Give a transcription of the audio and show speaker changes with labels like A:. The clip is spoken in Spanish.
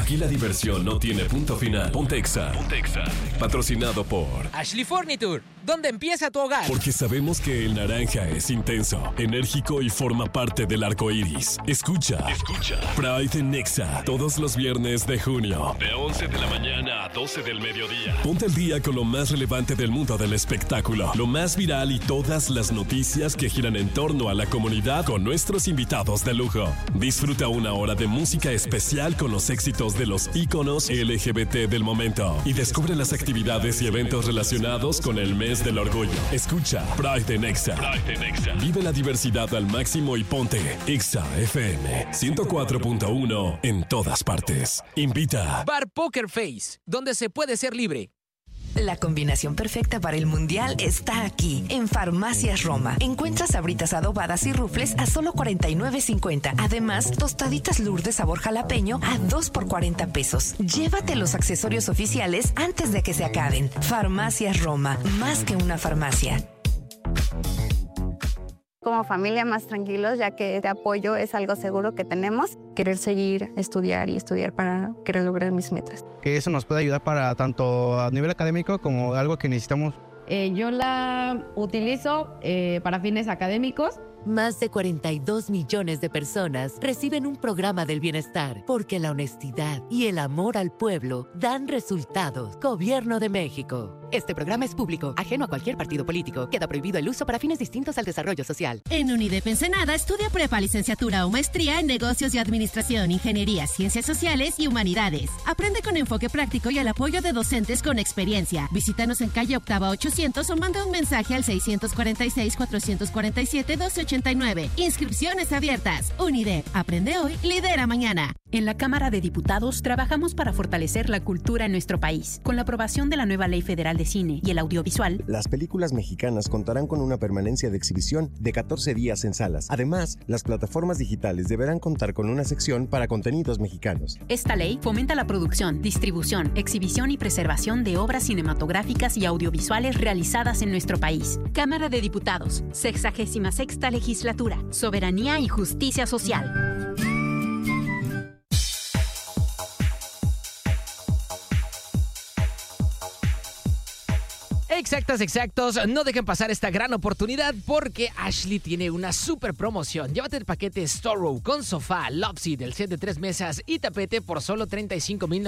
A: Aquí la diversión no tiene punto final. Ponte Exa. Patrocinado por
B: Ashley Furniture, donde empieza tu hogar.
A: Porque sabemos que el naranja es intenso, enérgico y forma parte del arco iris. Escucha. Pride en Exa, todos los viernes de junio. De 11 de la mañana a 12 del mediodía. Ponte al día con lo más relevante del mundo del espectáculo. Lo más viral y todas las noticias que giran en torno a la comunidad con nuestros invitados de lujo. Disfruta una hora de música especial con los éxitos de los íconos LGBT del momento. Y descubre las actividades y eventos relacionados con el mes del orgullo. Escucha Pride en Exa. Vive la diversidad al máximo y ponte Exa FM 104.1 en todas partes. Invita
B: Bar Poker Face, donde se puede ser libre.
C: La combinación perfecta para el Mundial está aquí, en Farmacias Roma. Encuentras sabritas adobadas y rufles a solo $49.50. Además, tostaditas Lourdes sabor jalapeño a 2 por $40. Llévate los accesorios oficiales antes de que se acaben. Farmacias Roma, más que una farmacia.
D: Como familia más tranquilos, ya que este apoyo es algo seguro que tenemos. Querer seguir, estudiar para querer lograr mis metas.
E: Que eso nos puede ayudar para tanto a nivel académico como algo que necesitamos.
F: Yo la utilizo para fines académicos.
G: Más de 42 millones de personas reciben un programa del bienestar porque la honestidad y el amor al pueblo dan resultados. Gobierno de México. Este programa es público, ajeno a cualquier partido político. Queda prohibido el uso para fines distintos al desarrollo social.
H: En UNIDEP Ensenada estudia prepa, licenciatura o maestría en negocios y administración, ingeniería, ciencias sociales y humanidades. Aprende con enfoque práctico y al apoyo de docentes con experiencia. Visítanos en calle Octava 800 o manda un mensaje al 646-447-1289. Inscripciones abiertas. UNIDEP. Aprende hoy, lidera mañana.
I: En la Cámara de Diputados trabajamos para fortalecer la cultura en nuestro país. Con la aprobación de la nueva Ley Federal de Cine y el Audiovisual,
J: las películas mexicanas contarán con una permanencia de exhibición de 14 días en salas. Además, las plataformas digitales deberán contar con una sección para contenidos mexicanos.
I: Esta ley fomenta la producción, distribución, exhibición y preservación de obras cinematográficas y audiovisuales realizadas en nuestro país. Cámara de Diputados, 66ª Legislatura, Soberanía y Justicia Social.
B: Exactos. No dejen pasar esta gran oportunidad porque Ashley tiene una super promoción. Llévate el paquete Storrow con sofá, Love Seat, el set de 3 mesas y tapete por solo $35,900.